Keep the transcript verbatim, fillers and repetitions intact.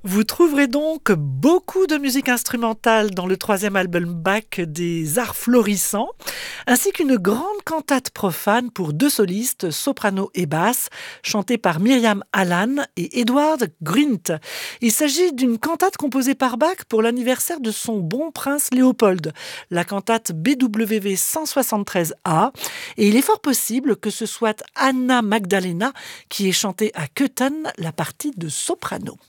Vous trouverez donc beaucoup de musique instrumentale dans le troisième album Bach des Arts Florissants, ainsi qu'une grande cantate profane pour deux solistes, soprano et basse, chantée par Myriam Allan et Edward Grint. Il s'agit d'une cantate composée par Bach pour l'anniversaire de son bon prince Léopold, la cantate B W V cent soixante-treize A, et il est fort possible que ce soit Anna Magdalena qui ait chanté à Köthen la partie de soprano.